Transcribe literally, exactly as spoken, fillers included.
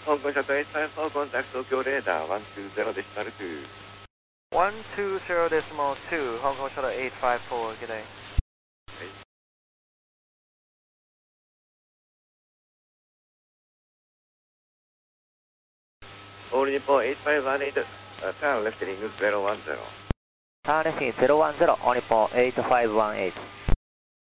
香港シャトルエイトファイブフォー、コンタクト東京レーダーいちにゼロデシマルツー。 いちにゼロデシマルツー、香港シャトルエイトファイブフォー、good day。 オール日本エイトファイブワンエイト、ターンレフトリングゼロワンゼロ。 ターンレフトリングゼロワンゼロ、オール日本エイトファイブワンエイト。